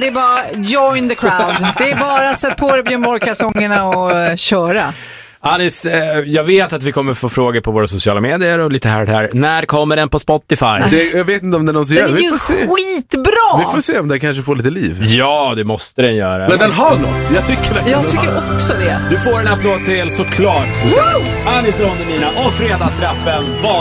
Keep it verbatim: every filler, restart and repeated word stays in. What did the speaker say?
är bara join the crowd. Det är bara sätt på dig Björn Borg-kalsongerna och uh, köra. Anis, eh, jag vet att vi kommer få frågor på våra sociala medier och lite här och här. När kommer den på Spotify? Det, jag vet inte om den någonsin Den gör. är Vi ju får se. skitbra! Vi får se om den kanske får lite liv. Ja, det måste den göra. Men den har något. Jag tycker verkligen Jag den tycker har. också det. Du får en applåd till såklart. Woo! Anis Don Demina och Fredagsrappen.